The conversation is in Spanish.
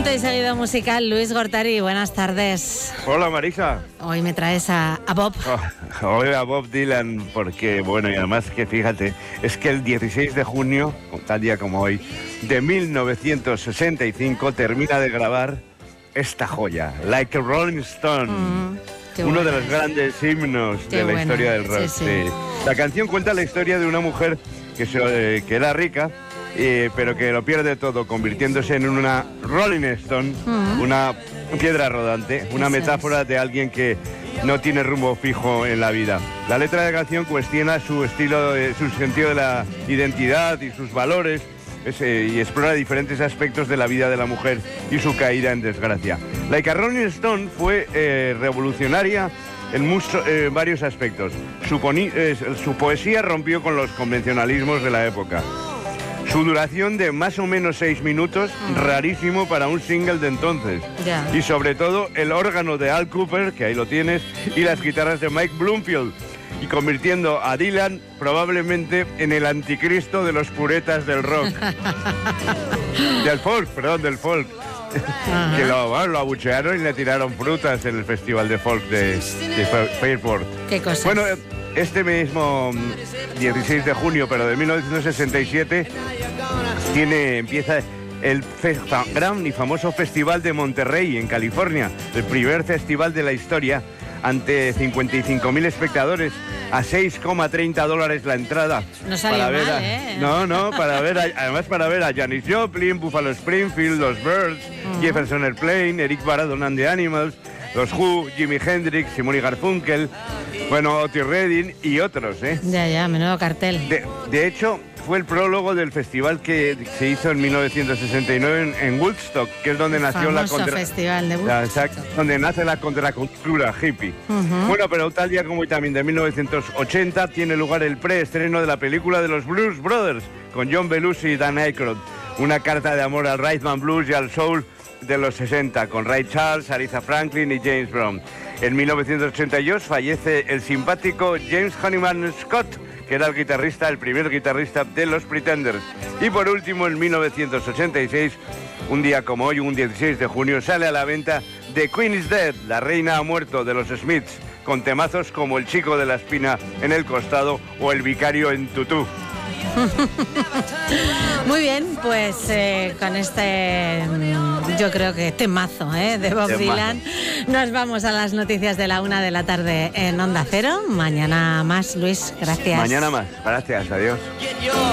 Momento y seguido musical, Luis Gortari, buenas tardes. Hola Marisa. Hoy me traes a Bob. Hoy a Bob Dylan, porque bueno, y además que fíjate, es que el 16 de junio, tal día como hoy, de 1965, termina de grabar esta joya, Like a Rolling Stone. Uno de los grandes himnos de la historia del rock. Sí. La canción cuenta la historia de una mujer que era rica, pero que lo pierde todo, convirtiéndose en una Rolling Stone, una piedra rodante, una metáfora de alguien que no tiene rumbo fijo en la vida. La letra de la canción cuestiona su estilo, su sentido de la identidad y sus valores, y explora diferentes aspectos de la vida de la mujer y su caída en desgracia. Like a Rolling Stone fue revolucionaria en varios aspectos. Su poesía rompió con los convencionalismos de la época. Su duración de más o menos 6 minutos, rarísimo para un single de entonces. Y sobre todo el órgano de Al Cooper, que ahí lo tienes, y las guitarras de Mike Bloomfield, y convirtiendo a Dylan probablemente en el anticristo de los puretas del rock. Del folk. Que lo abuchearon y le tiraron frutas en el festival de folk de Fairport. ¿Qué cosa? Bueno, este mismo 16 de junio, pero de 1967, empieza el gran y famoso Festival de Monterrey, en California, el primer festival de la historia, ante 55.000 espectadores, a $6,30 la entrada. No salió mal, ¿eh? No, además para ver a Janis Joplin, Buffalo Springfield, los Byrds, Jefferson Airplane, Eric Burdon and the Animals, los Who, Jimi Hendrix, Simon y Garfunkel, bueno, Otis Redding y otros, ¿eh? Ya, menudo cartel. De hecho, fue el prólogo del festival que se hizo en 1969 en Woodstock, que es donde nació festival de Woodstock. Donde nace la contracultura hippie. Bueno, pero tal día como hoy también de 1980 tiene lugar el preestreno de la película de los Blues Brothers con John Belushi y Dan Aykroyd, una carta de amor al rhythm and blues y al soul de los 60, con Ray Charles, Aretha Franklin y James Brown. En 1982 fallece el simpático James Honeyman Scott, que era el primer guitarrista de los Pretenders. Y por último, en 1986, un día como hoy, un 16 de junio, sale a la venta The Queen is Dead, La Reina ha muerto, de los Smiths, con temazos como El chico de la espina en el costado o El vicario en tutú. Muy bien, pues con yo creo que temazo de Bob Dylan, nos vamos a las noticias de la 1 de la tarde en Onda Cero. Mañana más, Luis, gracias. Mañana más, gracias, adiós.